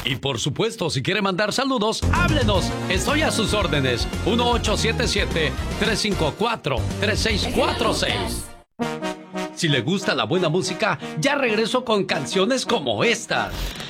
Y por supuesto, si quiere mandar saludos, háblenos. Estoy a sus órdenes. 1877-354-3646. Si le gusta la buena música, ya regreso con canciones como estas.